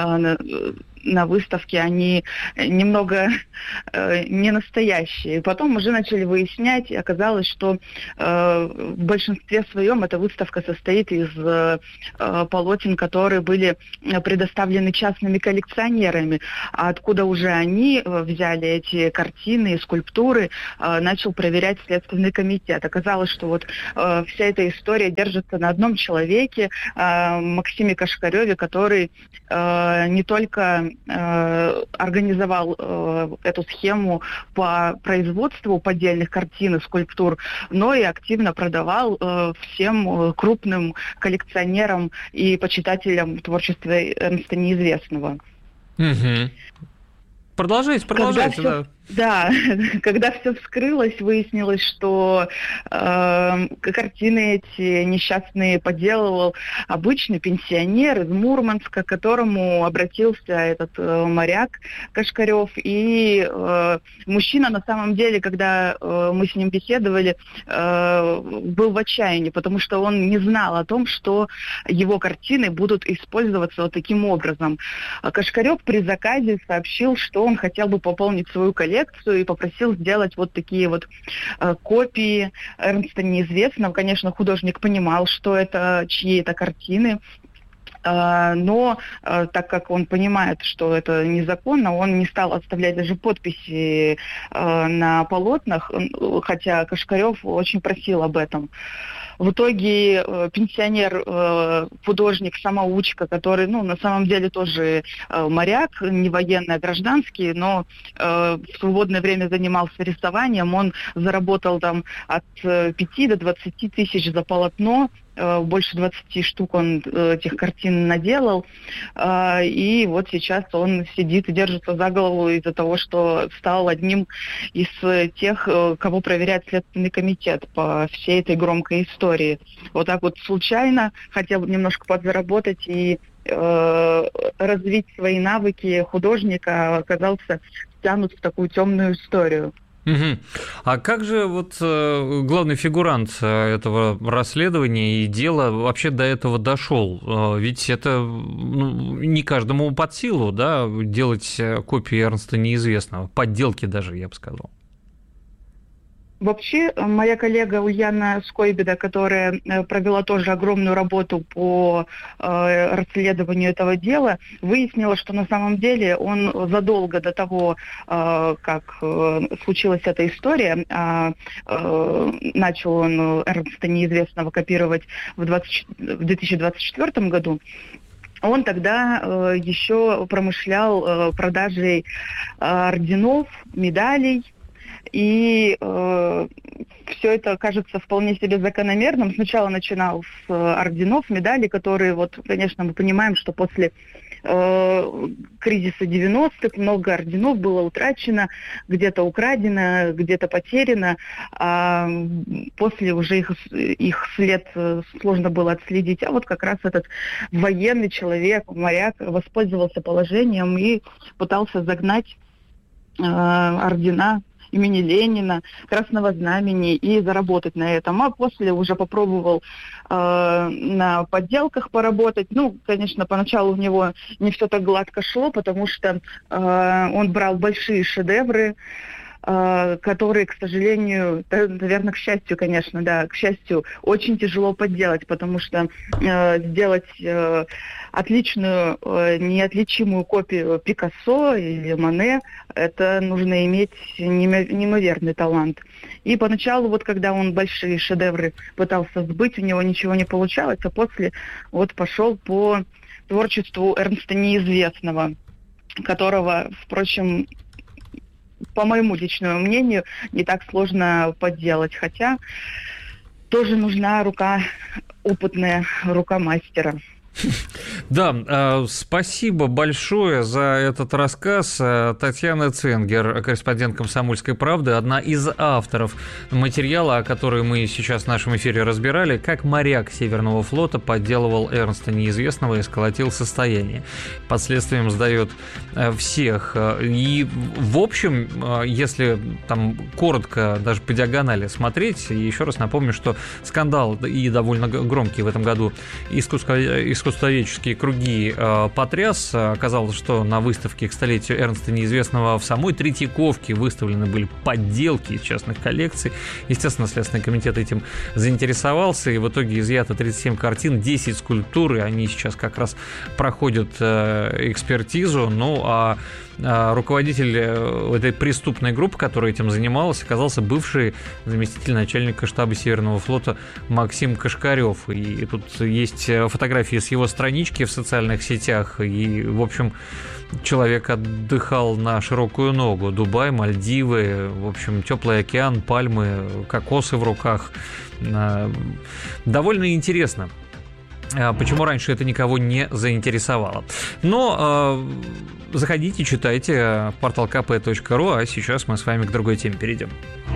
на выставке, они немного э, не настоящие. Потом уже начали выяснять, и оказалось, что э, в большинстве своем эта выставка состоит из э, полотен, которые были предоставлены частными коллекционерами. А откуда уже они взяли эти картины и скульптуры, э, начал проверять Следственный комитет. Оказалось, что вот э, вся эта история держится на одном человеке, э, Максиме Кашкареве, который э, не только организовал э, эту схему по производству поддельных картин и скульптур, но и активно продавал э, всем крупным коллекционерам и почитателям творчества Эрнста Неизвестного. Угу. Продолжайте, продолжайте, Когда да. Все... Да, когда все вскрылось, выяснилось, что э, картины эти несчастные подделывал обычный пенсионер из Мурманска, к которому обратился этот э, моряк Кашкарев. И э, мужчина на самом деле, когда э, мы с ним беседовали, э, был в отчаянии, потому что он не знал о том, что его картины будут использоваться вот таким образом. Кашкарев при заказе сообщил, что он хотел бы пополнить свою коллекцию, и попросил сделать вот такие вот э, копии Эрнста Неизвестного. Конечно, художник понимал, что это чьи это картины, э, но э, так как он понимает, что это незаконно, он не стал оставлять даже подписи э, на полотнах, хотя Кашкарев очень просил об этом. В итоге э, пенсионер, э, художник, самоучка, который, ну, на самом деле тоже э, моряк, не военный, а гражданский, но э, в свободное время занимался рисованием, он заработал там от э, пяти до двадцати тысяч за полотно, э, больше двадцати штук он э, этих картин наделал, э, и вот сейчас он сидит и держится за голову из-за того, что стал одним из тех, э, кого проверяет Следственный комитет по всей этой громкой истории. Вот так вот случайно хотел бы немножко подзаработать и э, развить свои навыки художника, оказался втянут в такую темную историю. Угу. А как же вот э, главный фигурант этого расследования и дела вообще до этого дошел? Ведь это ну, не каждому под силу, да, делать копии Эрнста Неизвестного, подделки даже, я бы сказал. Вообще, моя коллега Ульяна Скойбеда, которая провела тоже огромную работу по э, расследованию этого дела, выяснила, что на самом деле он задолго до того, э, как э, случилась эта история, э, э, начал он Эрнста Неизвестного копировать в, двадцать, в две тысячи двадцать четвёртом году, он тогда э, еще промышлял э, продажей э, орденов, медалей. И э, все это кажется вполне себе закономерным. Сначала начинал с э, орденов, медалей, которые, вот, конечно, мы понимаем, что после э, кризиса девяностых много орденов было утрачено, где-то украдено, где-то потеряно. А после уже их, их след сложно было отследить. А вот как раз этот военный человек, моряк, воспользовался положением и пытался загнать э, ордена имени Ленина, Красного Знамени и заработать на этом. А после уже попробовал э, на подделках поработать. Ну, конечно, поначалу у него не все так гладко шло, потому что э, он брал большие шедевры, которые, к сожалению, наверное, к счастью, конечно, да, к счастью, очень тяжело подделать, потому что сделать отличную, неотличимую копию Пикассо или Моне, это нужно иметь неимоверный талант. И поначалу, вот когда он большие шедевры пытался сбыть, у него ничего не получалось, а после вот пошел по творчеству Эрнста Неизвестного, которого, впрочем, по моему личному мнению, не так сложно подделать, хотя тоже нужна рука опытная, рука мастера. Да, спасибо большое за этот рассказ. Татьяна Ценгер, корреспондент «Комсомольской правды», одна из авторов материала, который мы сейчас в нашем эфире разбирали, как моряк Северного флота подделывал Эрнста Неизвестного и сколотил состояние. Под следствием сдает всех. И, в общем, если там коротко, даже по диагонали смотреть, еще раз напомню, что скандал и довольно громкий в этом году искусствоведческий искусствоведческие круги э, потряс. Оказалось, что на выставке к столетию Эрнста Неизвестного в самой Третьяковке выставлены были подделки из частных коллекций. Естественно, Следственный комитет этим заинтересовался, и в итоге изъято тридцать семь картин, десять скульптур, и они сейчас как раз проходят э, экспертизу. Ну, а руководитель этой преступной группы, которая этим занималась, оказался бывший заместитель начальника штаба Северного флота Максим Кашкарев. И тут есть фотографии с его странички в социальных сетях. И, в общем, человек отдыхал на широкую ногу. Дубай, Мальдивы, в общем, теплый океан, пальмы, кокосы в руках. Довольно интересно. Почему раньше это никого не заинтересовало. Но э, заходите, читайте портал ка пэ точка ру, а сейчас мы с вами к другой теме перейдем.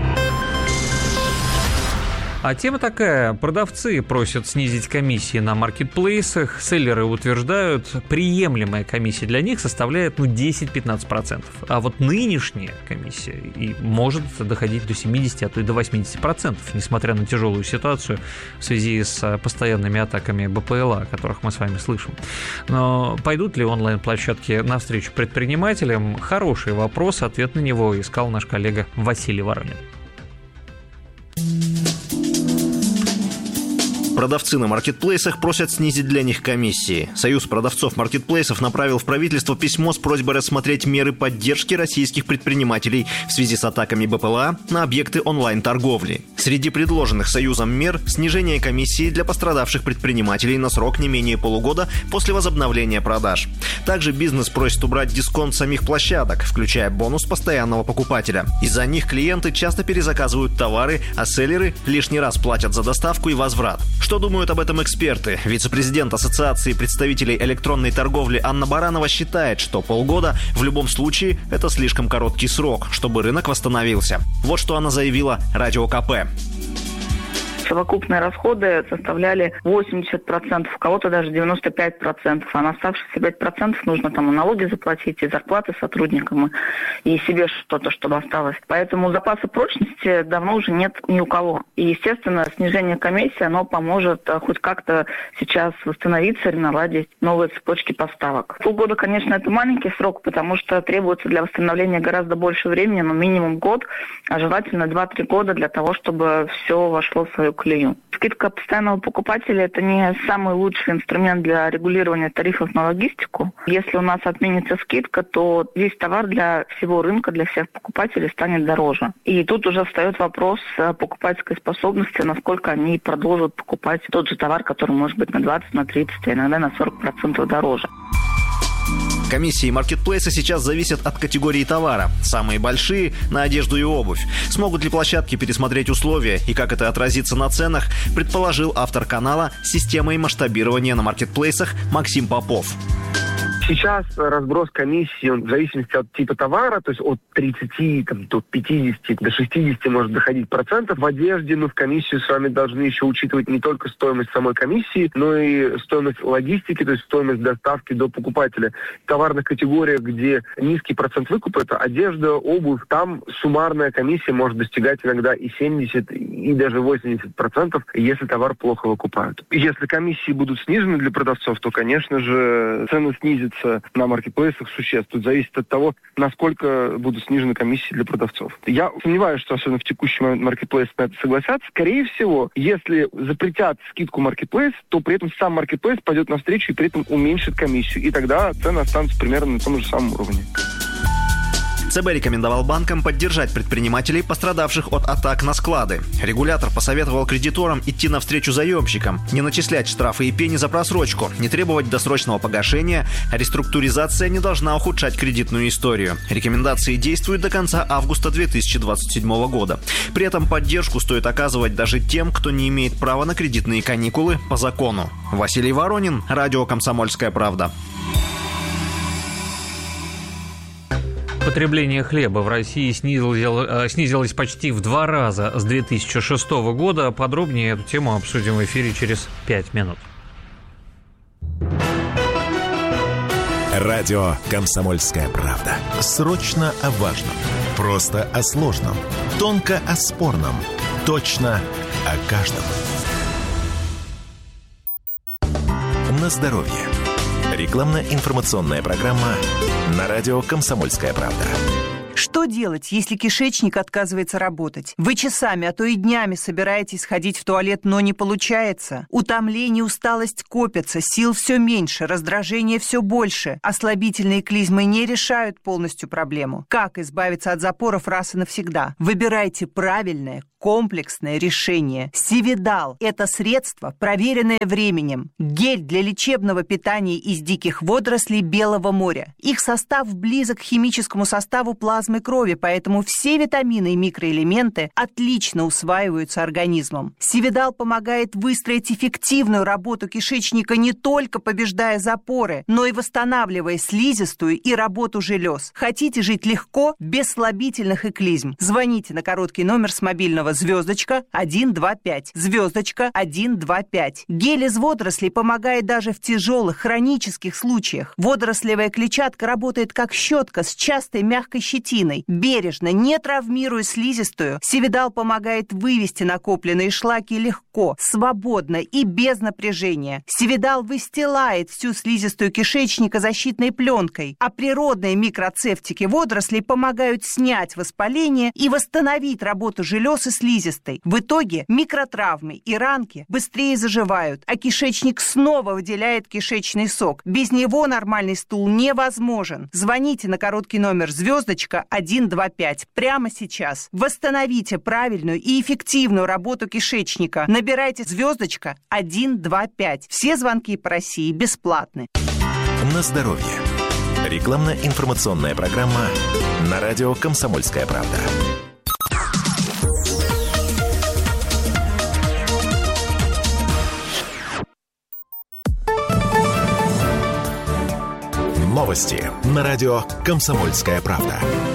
А тема такая. Продавцы просят снизить комиссии на маркетплейсах. Селлеры утверждают, приемлемая комиссия для них составляет ну, десять-пятнадцать процентов. А вот нынешняя комиссия и может доходить до семьдесят, а то и до восемьдесят процентов, несмотря на тяжелую ситуацию в связи с постоянными атаками бэ пэ эл а, о которых мы с вами слышим. Но пойдут ли онлайн-площадки навстречу предпринимателям? Хороший вопрос. Ответ на него искал наш коллега Василий Воронин. Продавцы на маркетплейсах просят снизить для них комиссии. Союз продавцов маркетплейсов направил в правительство письмо с просьбой рассмотреть меры поддержки российских предпринимателей в связи с атаками бэ пэ эл а на объекты онлайн-торговли. Среди предложенных Союзом мер – снижение комиссии для пострадавших предпринимателей на срок не менее полугода после возобновления продаж. Также бизнес просит убрать дисконт самих площадок, включая бонус постоянного покупателя. Из-за них клиенты часто перезаказывают товары, а селлеры лишний раз платят за доставку и возврат. Что думают об этом эксперты? Вице-президент Ассоциации представителей электронной торговли Анна Баранова считает, что полгода в любом случае это слишком короткий срок, чтобы рынок восстановился. Вот что она заявила Радио ка пэ. Совокупные расходы составляли восемьдесят процентов, у кого-то даже девяносто пять процентов. А на оставшиеся пять процентов нужно там и налоги заплатить, и зарплаты сотрудникам, и себе что-то, чтобы осталось. Поэтому запаса прочности давно уже нет ни у кого. И, естественно, снижение комиссии, оно поможет хоть как-то сейчас восстановиться и наладить новые цепочки поставок. Полгода, конечно, это маленький срок, потому что требуется для восстановления гораздо больше времени, но минимум год, а желательно два-три года для того, чтобы все вошло в свою клею. Скидка постоянного покупателя – это не самый лучший инструмент для регулирования тарифов на логистику. Если у нас отменится скидка, то весь товар для всего рынка, для всех покупателей станет дороже. И тут уже встает вопрос покупательской способности, насколько они продолжат покупать тот же товар, который может быть на двадцать, на тридцать, а иногда на сорок процентов дороже. Комиссии маркетплейса сейчас зависят от категории товара. Самые большие – на одежду и обувь. Смогут ли площадки пересмотреть условия и как это отразится на ценах, предположил автор канала с системой масштабирования на маркетплейсах Максим Попов. Сейчас разброс комиссии, он в зависимости от типа товара, то есть от тридцати там, до пятидесяти, до шестидесяти может доходить процентов. В одежде мы в комиссию с вами должны еще учитывать не только стоимость самой комиссии, но и стоимость логистики, то есть стоимость доставки до покупателя. В товарных категориях, где низкий процент выкупа, это одежда, обувь, там суммарная комиссия может достигать иногда и семьдесят, и даже восемьдесят процентов, если товар плохо выкупают. Если комиссии будут снижены для продавцов, то, конечно же, цены снизятся появится на маркетплейсах, существует. Зависит от того, насколько будут снижены комиссии для продавцов. Я сомневаюсь, что особенно в текущий момент маркетплейсы на это согласятся. Скорее всего, если запретят скидку маркетплейс, то при этом сам маркетплейс пойдет навстречу и при этом уменьшит комиссию. И тогда цены останутся примерно на том же самом уровне. ЦБ рекомендовал банкам поддержать предпринимателей, пострадавших от атак на склады. Регулятор посоветовал кредиторам идти навстречу заемщикам, не начислять штрафы и пени за просрочку, не требовать досрочного погашения, а реструктуризация не должна ухудшать кредитную историю. Рекомендации действуют до конца августа две тысячи двадцать седьмого года. При этом поддержку стоит оказывать даже тем, кто не имеет права на кредитные каникулы по закону. Василий Воронин, радио «Комсомольская правда». Потребление хлеба в России снизилось, снизилось почти в два раза с две тысячи шестого года. Подробнее эту тему обсудим в эфире через пять минут. Радио «Комсомольская правда». Срочно о важном. Просто о сложном. Тонко о спорном. Точно о каждом. На здоровье. Рекламно-информационная программа на радио «Комсомольская правда». Что делать, если кишечник отказывается работать? Вы часами, а то и днями собираетесь ходить в туалет, но не получается. Утомление, усталость копятся, сил все меньше, раздражение все больше. Ослабительные клизмы не решают полностью проблему. Как избавиться от запоров раз и навсегда? Выбирайте правильное, комплексное решение. Сивидал – это средство, проверенное временем. Гель для лечебного питания из диких водорослей Белого моря. Их состав близок к химическому составу плазмы крови, поэтому все витамины и микроэлементы отлично усваиваются организмом. Сивидал помогает выстроить эффективную работу кишечника, не только побеждая запоры, но и восстанавливая слизистую и работу желез. Хотите жить легко, без слабительных и клизм? Звоните на короткий номер с мобильного звездочка один два пять, звездочка один два пять. Гель из водорослей помогает даже в тяжелых хронических случаях. Водорослевая клетчатка работает как щетка с частой мягкой щетиной. Бережно, не травмируя слизистую, Сивидал помогает вывести накопленные шлаки легко, свободно и без напряжения. Сивидал выстилает всю слизистую кишечника защитной пленкой, а природные микроцефтики водорослей помогают снять воспаление и восстановить работу желез и слизистой. В итоге микротравмы и ранки быстрее заживают, а кишечник снова выделяет кишечный сок. Без него нормальный стул невозможен. Звоните на короткий номер звездочка один два пять прямо сейчас. Восстановите правильную и эффективную работу кишечника. Набирайте звездочка один два пять. Все звонки по России бесплатны. На здоровье. Рекламно-информационная программа на радио «Комсомольская правда». Новости на радио «Комсомольская правда».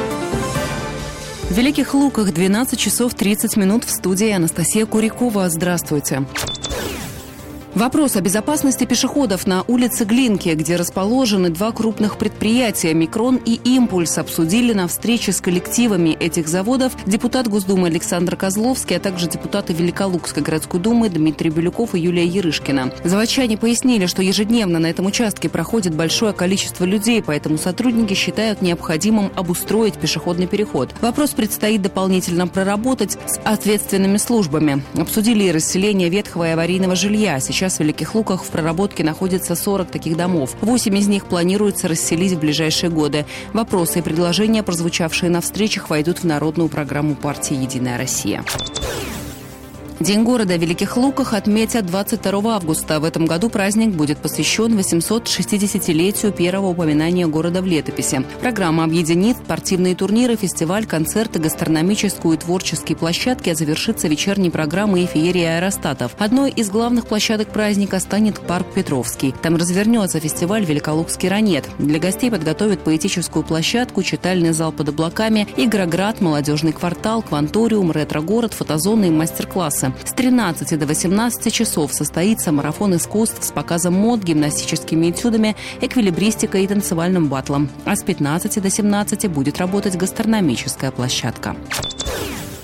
В Великих Луках двенадцать часов тридцать минут, в студии Анастасия Курякова. Здравствуйте. Вопрос о безопасности пешеходов на улице Глинки, где расположены два крупных предприятия «Микрон» и «Импульс», обсудили на встрече с коллективами этих заводов депутат Госдумы Александр Козловский, а также депутаты Великолукской городской думы Дмитрий Бирюков и Юлия Ярышкина. Заводчане пояснили, что ежедневно на этом участке проходит большое количество людей, поэтому сотрудники считают необходимым обустроить пешеходный переход. Вопрос предстоит дополнительно проработать с ответственными службами. Обсудили и расселение ветхого и аварийного жилья. Сейчас в Великих Луках в проработке находится сорок таких домов. восемь из них планируется расселить в ближайшие годы. Вопросы и предложения, прозвучавшие на встречах, войдут в народную программу партии «Единая Россия». День города в Великих Луках отметят двадцать второго августа. В этом году праздник будет посвящен восьмисот шестидесятилетию первого упоминания города в летописи. Программа объединит спортивные турниры, фестиваль, концерты, гастрономическую и творческие площадки, а завершится вечерней программой и феерия аэростатов. Одной из главных площадок праздника станет парк Петровский. Там развернется фестиваль «Великолукский ранет». Для гостей подготовят поэтическую площадку, читальный зал под облаками, игроград, молодежный квартал, кванториум, ретро-город, фотозоны и мастер-классы. С тринадцати до восемнадцати часов состоится марафон искусств с показом мод, гимнастическими этюдами, эквилибристикой и танцевальным баттлом. А с пятнадцати до семнадцати будет работать гастрономическая площадка.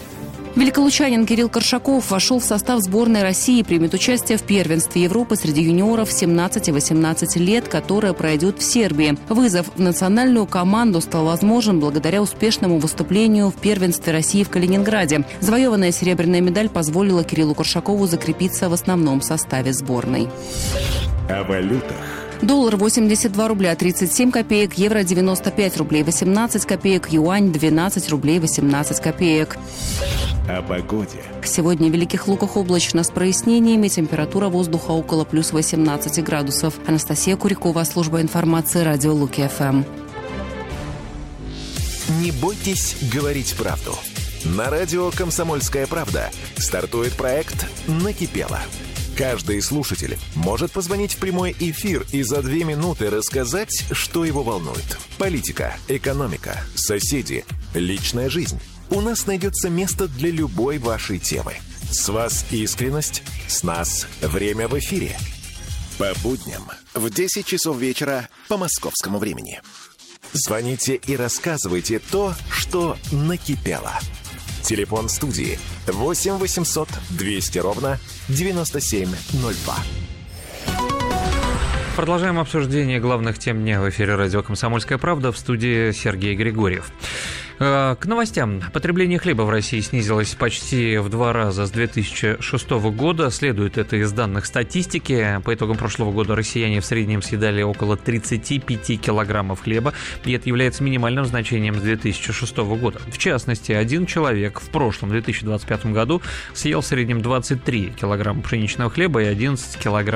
Великолучанин Кирилл Коршаков вошел в состав сборной России и примет участие в первенстве Европы среди юниоров семнадцати-восемнадцати лет, которое пройдет в Сербии. Вызов в национальную команду стал возможен благодаря успешному выступлению в первенстве России в Калининграде. Завоеванная серебряная медаль позволила Кириллу Коршакову закрепиться в основном составе сборной. О валютах. Доллар восемьдесят два рубля тридцать семь копеек, евро девяносто пять рублей восемнадцать копеек, юань двенадцать рублей восемнадцать копеек. О погоде. Сегодня в Великих Луках облачно с прояснениями, температура воздуха около плюс восемнадцати градусов. Анастасия Курикова, служба информации, радио Луки-ФМ. Не бойтесь говорить правду. На радио «Комсомольская правда» стартует проект «Накипело». Каждый слушатель может позвонить в прямой эфир и за две минуты рассказать, что его волнует. Политика, экономика, соседи, личная жизнь. У нас найдется место для любой вашей темы. С вас искренность, с нас время в эфире. По будням в десять часов вечера по московскому времени. Звоните и рассказывайте то, что накипело. Телефон студии восемь восемьсот двести ровно девяносто семь ноль два. Продолжаем обсуждение главных тем дня в эфире радио «Комсомольская правда», в студии Сергей Григорьев. К новостям. Потребление хлеба в России снизилось почти в два раза с две тысячи шестого года. Следует это из данных статистики. По итогам прошлого года россияне в среднем съедали около тридцати пяти килограммов хлеба, и это является минимальным значением с две тысячи шестого года. В частности, один человек в прошлом две тысячи двадцать пятом году съел в среднем двадцать три килограмма пшеничного хлеба и одиннадцать килограмм